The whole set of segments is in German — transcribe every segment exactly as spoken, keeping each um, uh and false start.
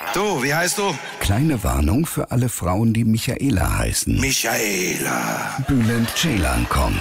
Du, wie heißt du? Kleine Warnung für alle Frauen, die Michaela heißen. Michaela. Bülent Ceylan kommt.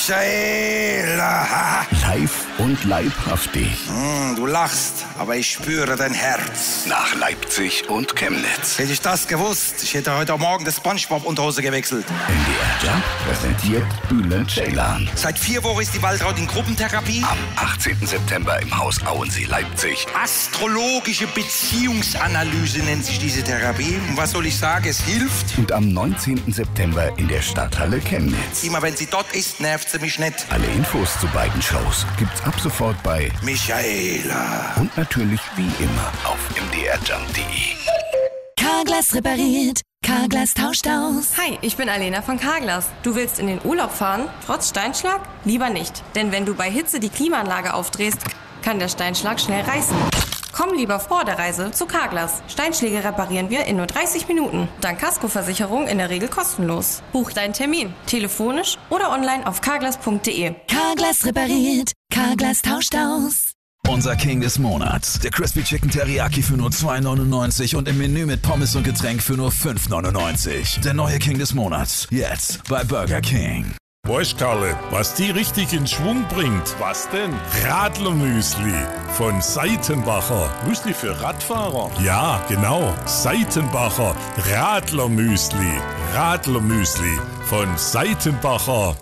Michaela. Live und leibhaftig. Mm, du lachst, aber ich spüre dein Herz. Nach Leipzig und Chemnitz. Hätte ich das gewusst, ich hätte heute Morgen das SpongeBob-Unterhose gewechselt. M D R Jump präsentiert Bülent Ceylan. Seit vier Wochen ist die Waltraud in Gruppentherapie. Am achtzehnten September im Haus Auensee, Leipzig. Astrologische Beziehungsanalyse nennt sich diese Therapie. Und was soll ich sagen, es hilft. Und am neunzehnten September in der Stadthalle Chemnitz. Immer wenn sie dort ist, nervt sie mich nicht. Alle Infos zu beiden Shows gibt's ab sofort bei Michaela. Und natürlich wie immer auf m d r jump punkt d e. Carglass repariert. Carglass tauscht aus. Hi, ich bin Alena von Carglass. Du willst in den Urlaub fahren, trotz Steinschlag? Lieber nicht. Denn wenn du bei Hitze die Klimaanlage aufdrehst, kann der Steinschlag schnell reißen. Komm lieber vor der Reise zu Carglass. Steinschläge reparieren wir in nur dreißig Minuten. Dank Kaskoversicherung in der Regel kostenlos. Buch deinen Termin. Telefonisch oder online auf carglass punkt d e. Carglass repariert. Carglass tauscht aus. Unser King des Monats. Der Crispy Chicken Teriyaki für nur zwei neunundneunzig und im Menü mit Pommes und Getränk für nur fünf neunundneunzig. Der neue King des Monats. Jetzt bei Burger King. Weißt Karle, was die richtig in Schwung bringt? Was denn? Radlermüsli von Seitenbacher. Müsli für Radfahrer? Ja, genau. Seitenbacher Radlermüsli. Radlermüsli von Seitenbacher.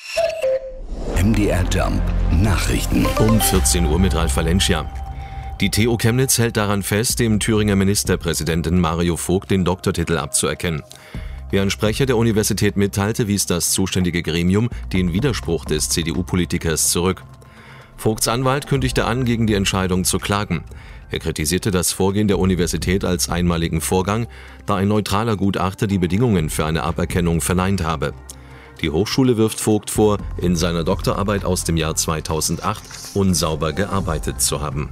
M D R Jump Nachrichten. Um vierzehn Uhr mit Ralf Valencia. Die T U Chemnitz hält daran fest, dem Thüringer Ministerpräsidenten Mario Vogt den Doktortitel abzuerkennen. Wie ein Sprecher der Universität mitteilte, wies das zuständige Gremium den Widerspruch des C D U-Politikers zurück. Vogts Anwalt kündigte an, gegen die Entscheidung zu klagen. Er kritisierte das Vorgehen der Universität als einmaligen Vorgang, da ein neutraler Gutachter die Bedingungen für eine Aberkennung verneint habe. Die Hochschule wirft Vogt vor, in seiner Doktorarbeit aus dem Jahr zweitausendacht unsauber gearbeitet zu haben.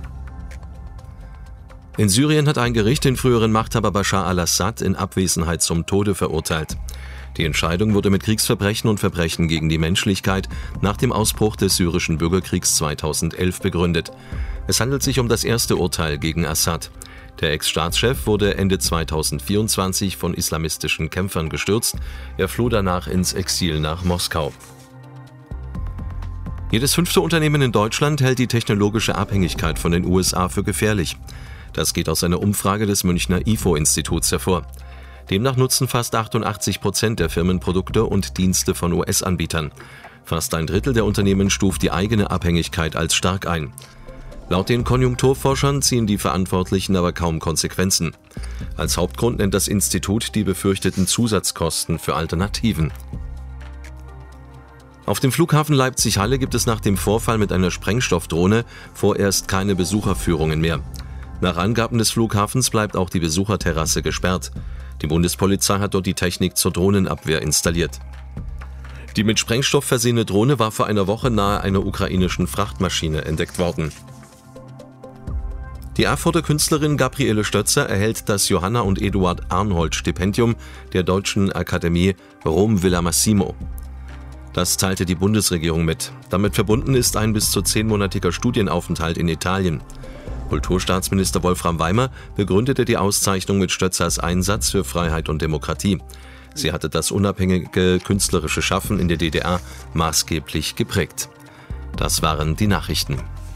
In Syrien hat ein Gericht den früheren Machthaber Bashar al-Assad in Abwesenheit zum Tode verurteilt. Die Entscheidung wurde mit Kriegsverbrechen und Verbrechen gegen die Menschlichkeit nach dem Ausbruch des syrischen Bürgerkriegs zweitausendelf begründet. Es handelt sich um das erste Urteil gegen Assad. Der Ex-Staatschef wurde Ende zweitausendvierundzwanzig von islamistischen Kämpfern gestürzt. Er floh danach ins Exil nach Moskau. Jedes fünfte Unternehmen in Deutschland hält die technologische Abhängigkeit von den U S A für gefährlich. Das geht aus einer Umfrage des Münchner I F O-Instituts hervor. Demnach nutzen fast achtundachtzig Prozent der Firmen Produkte und Dienste von U S-Anbietern. Fast ein Drittel der Unternehmen stuft die eigene Abhängigkeit als stark ein. Laut den Konjunkturforschern ziehen die Verantwortlichen aber kaum Konsequenzen. Als Hauptgrund nennt das Institut die befürchteten Zusatzkosten für Alternativen. Auf dem Flughafen Leipzig-Halle gibt es nach dem Vorfall mit einer Sprengstoffdrohne vorerst keine Besucherführungen mehr. Nach Angaben des Flughafens bleibt auch die Besucherterrasse gesperrt. Die Bundespolizei hat dort die Technik zur Drohnenabwehr installiert. Die mit Sprengstoff versehene Drohne war vor einer Woche nahe einer ukrainischen Frachtmaschine entdeckt worden. Die Erfurter Künstlerin Gabriele Stötzer erhält das Johanna und Eduard Arnhold Stipendium der Deutschen Akademie Rom Villa Massimo. Das teilte die Bundesregierung mit. Damit verbunden ist ein bis zu zehnmonatiger Studienaufenthalt in Italien. Kulturstaatsminister Wolfram Weimer begründete die Auszeichnung mit Stötzers Einsatz für Freiheit und Demokratie. Sie hatte das unabhängige künstlerische Schaffen in der D D R maßgeblich geprägt. Das waren die Nachrichten.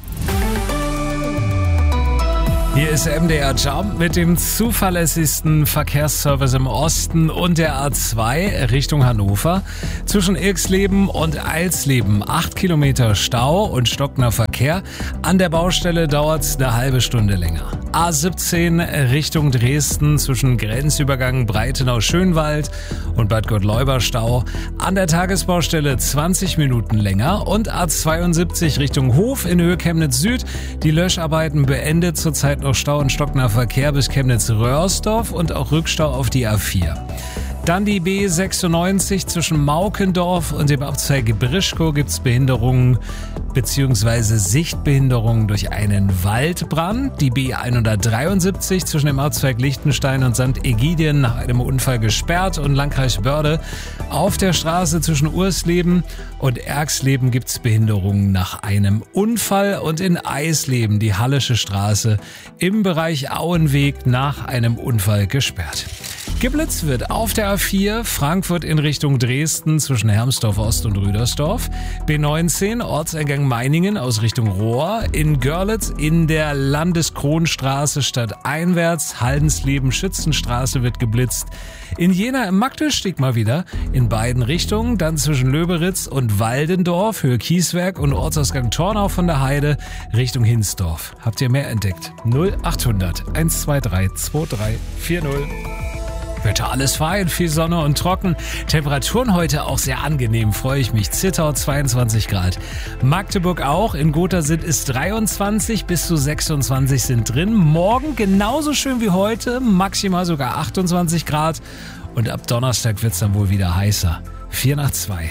Hier ist M D R Jump mit dem zuverlässigsten Verkehrsservice im Osten und der A zwei Richtung Hannover. Zwischen Irxleben und Eilsleben acht Kilometer Stau und stockender Verkehr. An der Baustelle dauert es eine halbe Stunde länger. A siebzehn Richtung Dresden zwischen Grenzübergang Breitenau-Schönwald und Bad Gottleuba Stau. An der Tagesbaustelle zwanzig Minuten länger. Und A zweiundsiebzig Richtung Hof in Höhe Chemnitz Süd. Die Löscharbeiten beendet, zurzeit noch Stau und stockender Verkehr bis Chemnitz-Röhrsdorf und auch Rückstau auf die A vier. Dann die B sechsundneunzig zwischen Maukendorf und dem Abzweig Brischkow gibt es Behinderungen bzw. Sichtbehinderungen durch einen Waldbrand. Die B hundertdreiundsiebzig zwischen dem Abzweig Liechtenstein und Sankt Ägidien nach einem Unfall gesperrt und Landkreis Börde. Auf der Straße zwischen Ursleben und Erxleben gibt es Behinderungen nach einem Unfall und in Eisleben die Hallische Straße im Bereich Auenweg nach einem Unfall gesperrt. Geblitzt wird auf der A vier Frankfurt in Richtung Dresden zwischen Hermsdorf Ost und Rüdersdorf. B neunzehn Ortseingang Meiningen aus Richtung Rohr. In Görlitz in der Landeskronstraße stadteinwärts. Haldensleben Schützenstraße wird geblitzt. In Jena im Magdelstieg mal wieder. In beiden Richtungen. Dann zwischen Löberitz und Waldendorf. Höhe Kieswerk und Ortsausgang Tornau von der Heide Richtung Hinsdorf. Habt ihr mehr entdeckt? null achthundert eins zwei drei zwei drei vier null. Wetter alles fein, viel Sonne und trocken. Temperaturen heute auch sehr angenehm, freue ich mich. Zittau zweiundzwanzig Grad. Magdeburg auch, in Gotha sind es dreiundzwanzig, bis zu sechsundzwanzig sind drin. Morgen genauso schön wie heute, maximal sogar achtundzwanzig Grad. Und ab Donnerstag wird es dann wohl wieder heißer. vier nach zwei.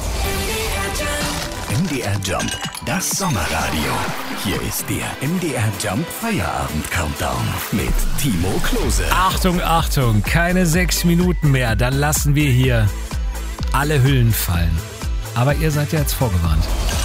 M D R Jump, das Sommerradio. Hier ist der M D R Jump Feierabend Countdown mit Timo Klose. Achtung, Achtung, keine sechs Minuten mehr, dann lassen wir hier alle Hüllen fallen. Aber ihr seid ja jetzt vorgewarnt.